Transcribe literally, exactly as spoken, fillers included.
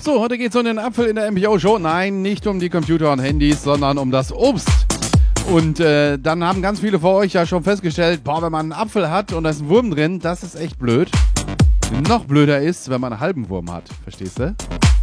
So, heute geht es um den Apfel in der M P O-Show. Nein, nicht um die Computer und Handys, sondern um das Obst. Und äh, dann haben ganz viele von euch ja schon festgestellt, boah, wenn man einen Apfel hat und da ist ein Wurm drin, das ist echt blöd. Noch blöder ist, wenn man einen halben Wurm hat. Verstehst du?